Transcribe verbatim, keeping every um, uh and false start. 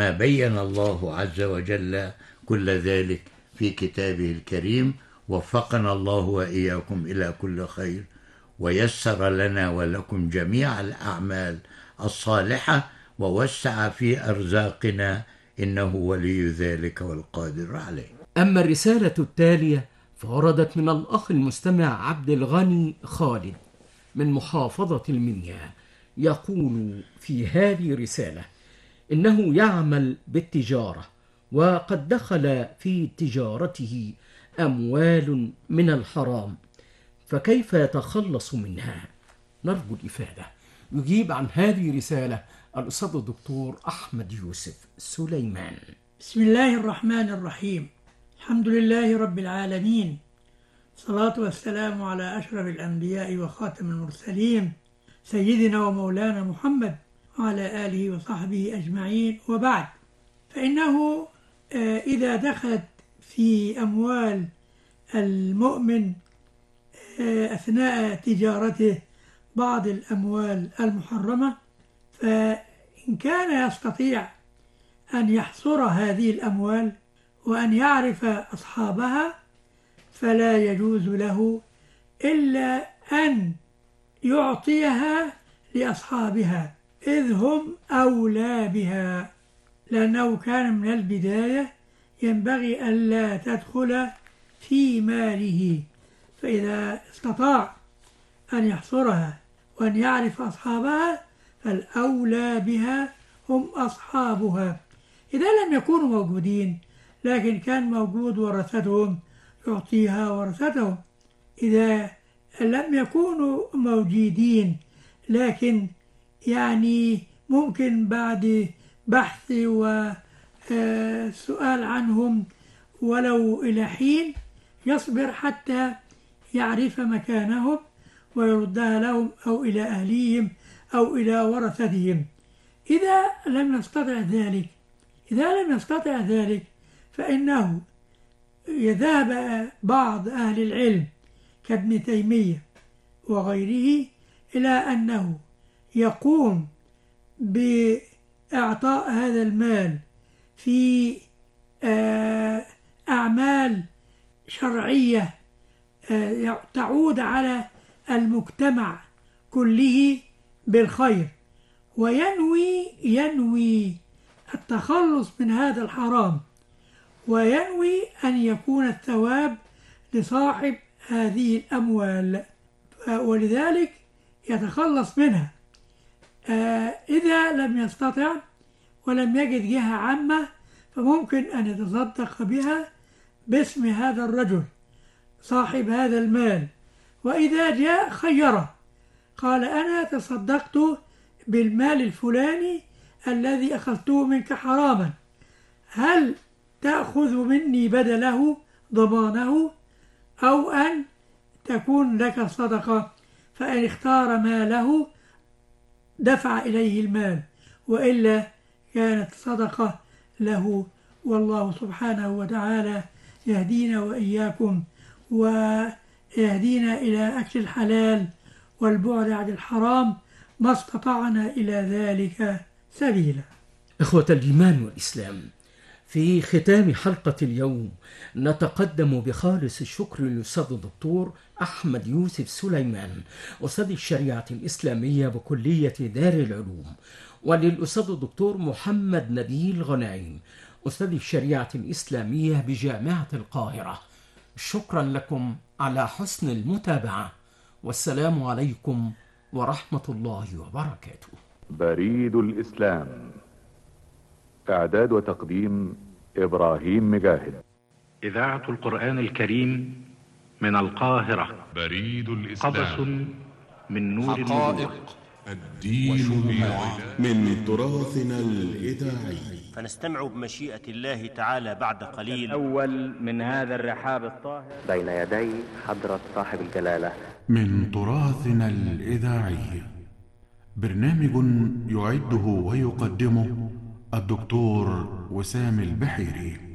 ما بين الله عز وجل كل ذلك في كتابه الكريم. وفقنا الله وإياكم إلى كل خير، ويسر لنا ولكم جميع الأعمال الصالحة، ووسع في أرزاقنا، إنه ولي ذلك والقادر عليه. أما الرسالة التالية فوردت من الأخ المستمع عبد الغني خالد من محافظة المنيا، يقول في هذه رسالة إنه يعمل بالتجارة، وقد دخل في تجارته أموال من الحرام، فكيف يتخلص منها؟ نرجو الإفادة. يجيب عن هذه رسالة الأستاذ الدكتور أحمد يوسف سليمان. بسم الله الرحمن الرحيم. الحمد لله رب العالمين، الصلاة والسلام على أشرف الأنبياء وخاتم المرسلين سيدنا ومولانا محمد وعلى آله وصحبه أجمعين، وبعد. فإنه إذا دخلت في أموال المؤمن أثناء تجارته بعض الأموال المحرمة، فإن كان يستطيع أن يحصر هذه الأموال وأن يعرف أصحابها، فلا يجوز له إلا أن يعطيها لأصحابها، إذ هم أولى بها، لأنه كان من البداية ينبغي ألا تدخل في ماله. فإذا استطاع أن يحصرها وأن يعرف أصحابها فالأولى بها هم أصحابها. إذا لم يكونوا موجودين لكن كان موجود ورثتهم يعطيها ورثتهم. إذا لم يكونوا موجودين لكن يعني ممكن بعد بحث وسؤال عنهم ولو إلى حين يصبر حتى يعرف مكانهم ويردها لهم أو إلى أهليهم أو إلى ورثتهم. إذا لم يستطع ذلك إذا لم يستطع ذلك فإنه يذهب بعض أهل العلم كابن تيمية وغيره إلى أنه يقوم بإعطاء هذا المال في أعمال شرعية تعود على المجتمع كله بالخير، وينوي ينوي التخلص من هذا الحرام، وينوي أن يكون الثواب لصاحب هذه الأموال، ولذلك يتخلص منها. إذا لم يستطع ولم يجد جهة عامة فممكن أن يتصدق بها باسم هذا الرجل صاحب هذا المال، وإذا جاء خيره قال: أنا تصدقت بالمال الفلاني الذي أخذته منك حراما، هل تأخذ مني بدله ضمانه أو أن تكون لك صدقة؟ فإن اختار ماله دفع إليه المال، وإلا كانت صدقة له. والله سبحانه وتعالى يهدينا وإياكم ويهدينا إلى أكل الحلال والبعد عن الحرام ما استطعنا إلى ذلك سبيلا. إخوة الإيمان والإسلام، في ختام حلقة اليوم نتقدم بخالص الشكر للأستاذ الدكتور أحمد يوسف سليمان أستاذ الشريعة الإسلامية بكلية دار العلوم، وللأستاذ الدكتور محمد نبيل غنايم أستاذ الشريعة الإسلامية بجامعة القاهرة. شكرا لكم على حسن المتابعة، والسلام عليكم ورحمة الله وبركاته. بريد الإسلام، إعداد وتقديم إبراهيم مجاهد. إذاعة القرآن الكريم من القاهرة. بريد الإسلام، قبس من نور حقائق الدين بيان من تراثنا الإذاعي. فنستمع بمشيئة الله تعالى بعد قليل الأول من هذا الرحاب الطاهر بين يدي حضرة صاحب الجلالة. من تراثنا الإذاعي، برنامج يعده ويقدمه الدكتور وسام البحيري.